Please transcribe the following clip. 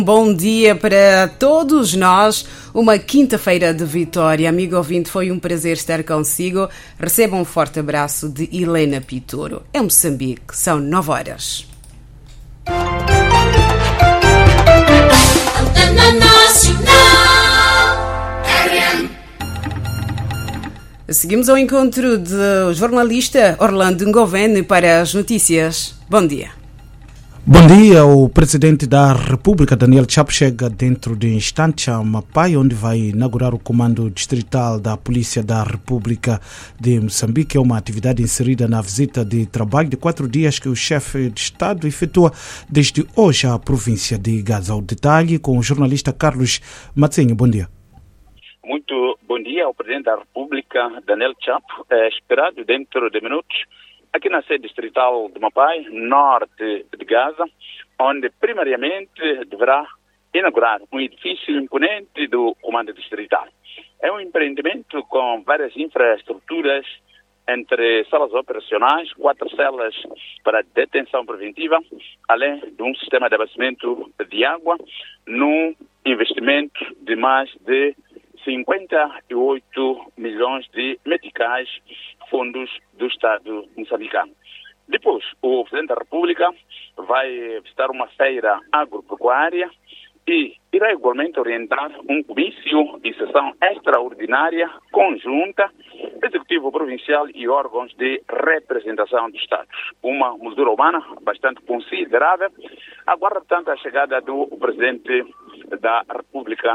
Bom dia para todos nós, uma quinta-feira de vitória. Amigo ouvinte, foi um prazer estar consigo. Receba um forte abraço de Helena Pitoro. É Moçambique, são 9 horas. Seguimos ao encontro do jornalista Orlando Ngovene para as notícias. Bom dia. Bom dia, o presidente da República, Daniel Chapo, chega dentro de instantes a Mapai, onde vai inaugurar o comando distrital da Polícia da República de Moçambique. É uma atividade inserida na visita de trabalho de 4 dias que o chefe de Estado efetua desde hoje à província de Gaza. O detalhe com o jornalista Carlos Matzinho. Bom dia. Muito bom dia ao presidente da República, Daniel Chapo. É esperado dentro de minutos aqui na sede distrital de Mapai, norte de Gaza, onde primariamente deverá inaugurar um edifício imponente do comando distrital. É um empreendimento com várias infraestruturas, entre salas operacionais, 4 celas para detenção preventiva, além de um sistema de abastecimento de água, num investimento de mais de 58 milhões de meticais, fundos do Estado moçambicano. Depois, o Presidente da República vai visitar uma feira agropecuária e irá igualmente orientar um comício e sessão extraordinária conjunta, Executivo Provincial e órgãos de representação do Estado. Uma moldura humana bastante considerável. Aguarda, portanto, a chegada do Presidente da República